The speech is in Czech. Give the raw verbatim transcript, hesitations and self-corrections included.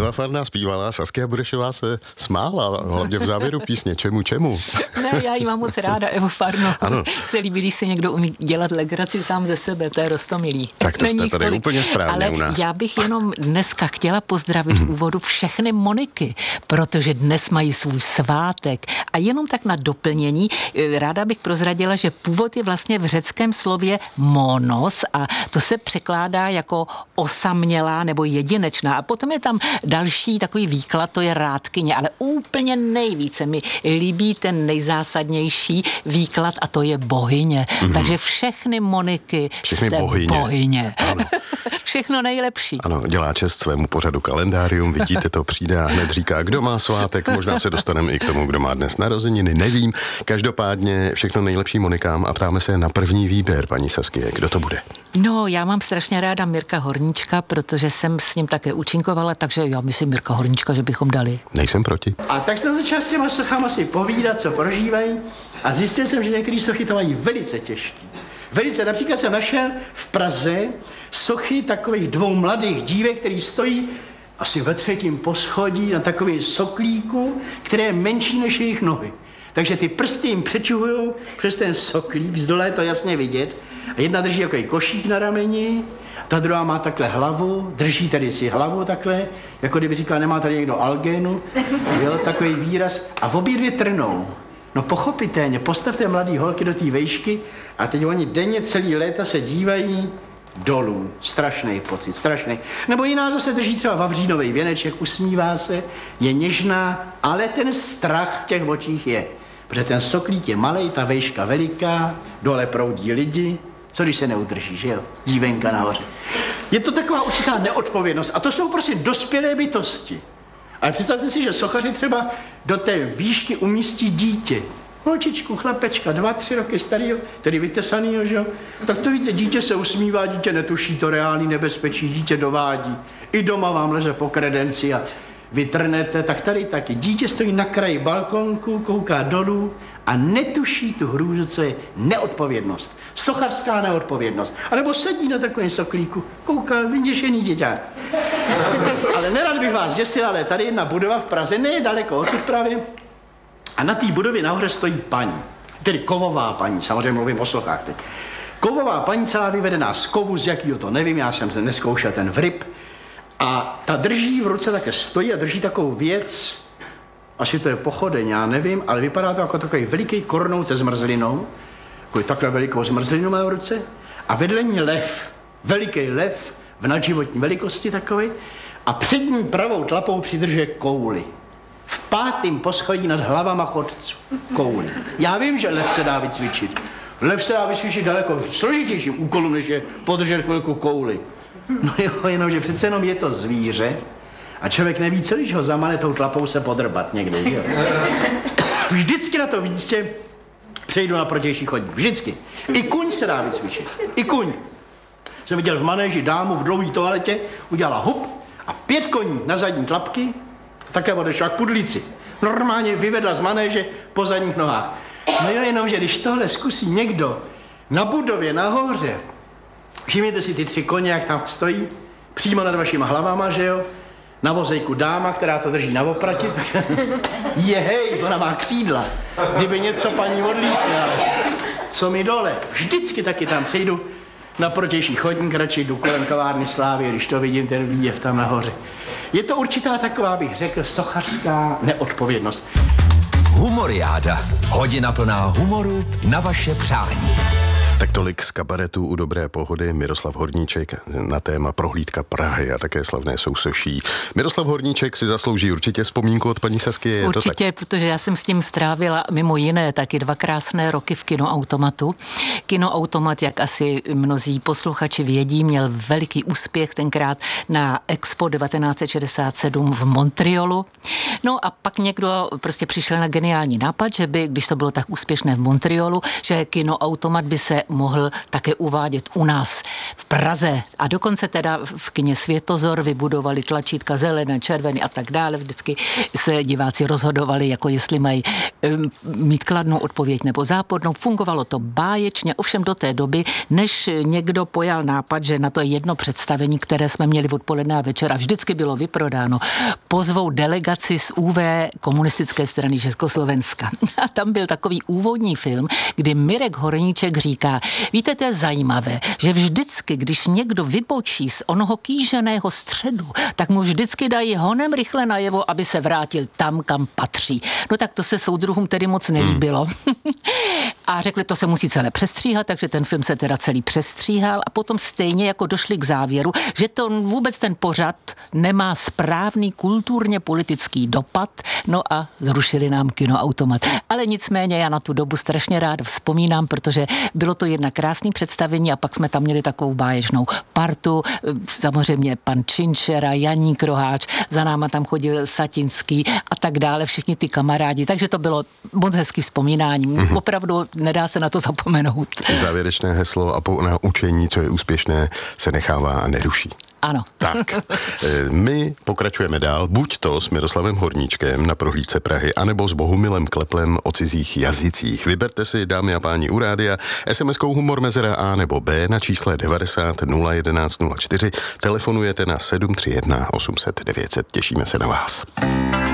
Eva Farná zpívala, Saskia Burešová se smála, hlavně v závěru písně. Čemu, čemu? Ne, já ji mám moc ráda, Evo Farnou. Ano. Se líbí, když se někdo umí dělat legraci sám ze sebe, to je roztomilý. Tak to Není jste tady tolik. úplně správně Ale u nás. já bych jenom dneska chtěla pozdravit v úvodu všechny Moniky, protože dnes mají svůj svátek. A jenom tak na doplnění, ráda bych prozradila, že původ je vlastně v řeckém slově monos a to se překládá jako osamělá nebo jedinečná. A potom je tam další takový výklad, to je rádkyně, ale úplně nejvíce mi líbí ten nejzásadnější výklad a to je bohyně. Mm-hmm. Takže všechny Moniky všechny jste bohyně. bohyně. Ano. Všechno nejlepší. Ano, dělá čest svému pořadu kalendárium, vidíte to, přijde a hned říká, kdo má svátek, možná se dostaneme i k tomu, kdo má dnes narozeniny, nevím. Každopádně všechno nejlepší Monikám a ptáme se na první výběr, paní Saskie, kdo to bude? No, já mám strašně ráda Mirka Horníčka, protože jsem s ním také účinkovala, takže já myslím Mirka Horníčka, že bychom dali. Nejsem proti. A tak jsem začal s těma sochama si povídat, co prožívají a zjistil jsem, že některé sochy to mají velice těžké. Velice, například jsem našel v Praze sochy takových dvou mladých dívek, který stojí asi ve třetím poschodí na takovém soklíku, které je menší než jejich nohy. Takže ty prsty jim přečuhujou přes ten soklík, z dole je to jasně vidět. A jedna drží jako košík na rameni, ta druhá má takhle hlavu, drží tady si hlavu takhle, jako kdyby říkala, nemá tady někdo algénu, jo, takový výraz. A v obě dvě trnou. No pochopitelně, postavte mladý holky do té vejšky a teď oni denně celý léta se dívají dolů. Strašný pocit, strašný. Nebo jiná zase drží třeba vavřínovej věneček, usmívá se, je něžná, ale ten strach v těch očích je. Protože ten soklík je malej, ta vejška veliká, dole proudí lidi, co když se neudrží, že jo? Dívenka nahoře. Je to taková určitá neodpovědnost a to jsou prostě dospělé bytosti. Ale představte si, že sochaři třeba do té výšky umístí dítě. Holčičku, chlapečka, dva, tři roky starýho, tedy vytesanýho, že jo? Tak to víte, dítě se usmívá, dítě netuší to reálný nebezpečí, dítě dovádí. I doma vám leze po kredenci a vy trnete, tak tady taky. Dítě stojí na kraji balkonku, kouká dolů a netuší tu hrůzu, co je neodpovědnost. Sochařská neodpovědnost. A nebo sedí na takovém soklíku, kouká, vyděšený děťák. Ale nerad bych vás děsil, ale tady jedna budova v Praze, ne je daleko odtud právě. A na té budově nahoře stojí paní, tedy kovová paní, samozřejmě mluvím o sochách teď. Kovová paní celá vyvedená z kovu, z jakýho to nevím, já jsem se neskoušel ten vryb. A ta drží v ruce, také stojí a drží takovou věc, asi to je pochodeň, já nevím, ale vypadá to jako takový veliký kornout se zmrzlinou, jako takhle velikou zmrzlinu má v ruce a vedle ní lev, veliký lev v nadživotní velikosti takový a před ní pravou tlapou přidržuje kouli. V pátém poschodí nad hlavama chodců. Kouli. Já vím, že lev se dá vycvičit. Lev se dá vycvičit daleko složitějším úkolům, než je podržet chvilku kouli. No jo, jenomže přece jenom je to zvíře a člověk neví, co když ho zamane tou tlapou se podrbat někde, že jo? Vždycky na to místě přejdu na protější chodník. Vždycky. I kuň se dá vycvičit. I kuň. Jsem viděl v manéži dámu v dlouhé toaletě, udělala hup a pět koní na zadní tlapky, také odešla k pudlici. Normálně vyvedla z manéže po zadních nohách. No jo, jenom, že když tohle zkusí někdo na budově nahoře, všimněte si ty tři koně, jak tam stojí, přímo nad vašima hlavama, že jo? Na vozejku dáma, která to drží na oprati, tak je hej, ona má křídla. Kdyby něco paní odlítne, ale co mi dole? Vždycky taky tam přejdu na protější chodník, radši jdu kolem kavárny Slávy, když to vidím, ten výjev tam nahoře. Je to určitá taková, bych řekl, sochařská neodpovědnost. Humoriáda. Hodina plná humoru na vaše přání. Tak tolik z kabaretu U dobré pohody. Miroslav Horníček na téma prohlídka Prahy a také slavné sousoší. Miroslav Horníček si zaslouží určitě vzpomínku od paní Saskie. Je určitě, to tak? Protože já jsem s tím strávila mimo jiné taky dva krásné roky v Kinoautomatu. Kinoautomat, jak asi mnozí posluchači vědí, měl veliký úspěch tenkrát na Expo devatenáct set šedesát sedm v Montrealu. No a pak někdo prostě přišel na geniální nápad, že by, když to bylo tak úspěšné v Montrealu, že Kinoautomat by se mohl také uvádět u nás v Praze. A dokonce teda v kině Světozor vybudovali tlačítka zelené, červené a tak dále. Vždycky se diváci rozhodovali, jako jestli mají um, mít kladnou odpověď nebo zápornou. Fungovalo to báječně, ovšem do té doby, než někdo pojal nápad, že na to jedno představení, které jsme měli odpoledne a večer a vždycky bylo vyprodáno, pozvou delegaci z U V komunistické strany Československa. A tam byl takový úvodní film, kdy Mirek Horníček říká, víte, to je zajímavé, že vždycky, když někdo vybočí z onoho kýženého středu, tak mu vždycky dají honem rychle najevo, aby se vrátil tam, kam patří. No tak to se soudruhům tedy moc nelíbilo. Hmm. A řekli, to se musí celé přestříhat, takže ten film se teda celý přestříhal a potom stejně jako došli k závěru, že to vůbec ten pořad nemá správný kulturně politický dopad, no a zrušili nám Kinoautomat. Ale nicméně já na tu dobu strašně rád vzpomínám, protože bylo to jedna krásný představení a pak jsme tam měli takovou báječnou partu, samozřejmě pan Činčera, Janík Roháč, za náma tam chodil Satinský a tak dále, všichni ty kamarádi, takže to bylo moc hezký vzpomínání. Mm-hmm. Opravdu nedá se na to zapomenout. Závěrečné heslo a po naučení, co je úspěšné, se nechává a neruší. Ano. Tak, my pokračujeme dál, buď to s Miroslavem Horníčkem na prohlídce Prahy, anebo s Bohumilem Kleplem o cizích jazycích. Vyberte si, dámy a páni, u rádia es em eskou humor mezera A nebo B na čísle devadesát nula jedenáct nula čtyři. Telefonujete na sedm tři jedna osm set devět set. Těšíme se na vás.